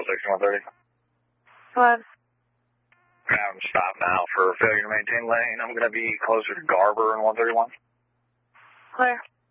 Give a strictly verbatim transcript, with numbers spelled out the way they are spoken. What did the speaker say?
Central sixty one thirty. What? I'm stopped now for failure to maintain lane. I'm going to be closer to Garber in one thirty-one. Clear.